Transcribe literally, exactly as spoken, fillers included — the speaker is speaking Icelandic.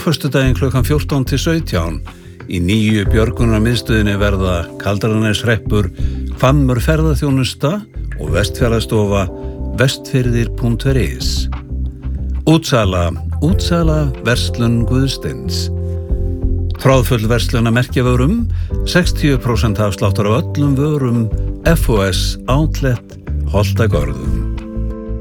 föstudaginn klukkan fjórtán til sautján í nýju björgunarmiðstöðinni verða Kaldrananeshrepur, Hvammur ferðaþjónusta og Vestfjarðastofa vestfirðir punktur is. Útsala, útsala verslun Guðsteins. Tráðfull verslun að merkjavörum, sextíu prósent afsláttur á öllum vörum F O S Outlet Holtagörðum.